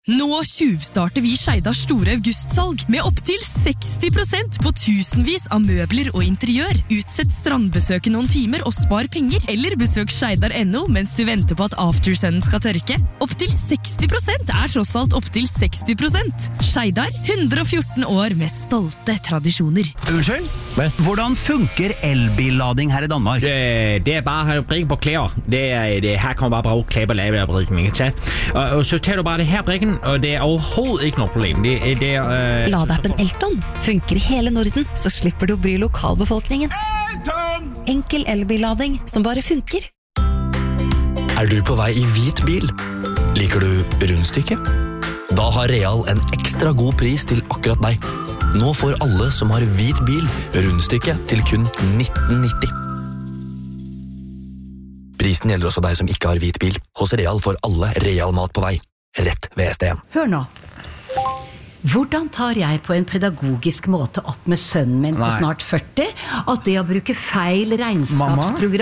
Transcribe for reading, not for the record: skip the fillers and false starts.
Nå tjuvstarter vi Skeidars store augustsalg med opp til 60% på tusenvis av møbler og interiør. Utsett strandbesøket noen timer og spar penger, eller besøk Skeidar.no mens du venter på at aftersunnen skal tørke. Opp til 60% tross alt opp til 60%. Skeidar, 114 år med stolte tradisjoner. Unnskyld? Hvordan funker elbillading her i Danmark? Det bare at prikke på klæder. Her kan man bare bruge klæder på lavebrikken, ikke sant? Og så tager du bare det her brikken, og det overhovedet ikke noe problem. Ladeappen Elton funker i hele Norden, så slipper du å bry lokalbefolkningen. Elton! Enkel elbillading som bare funker. Du på vei i hvit bil? Liker du rundstykke? Da har Real en ekstra god pris til akkurat deg. Nå får alle som har hvit bil rundstykke til kun 19,90. Prisen gjelder også deg som ikke har hvit bil. Hos Real får alle Real mat på vei. Rett ved STN. Hør nå. Hvordan tar jeg på en pedagogisk måte opp med sønnen min på snart 40 at det å bruke feil regnskapsprogram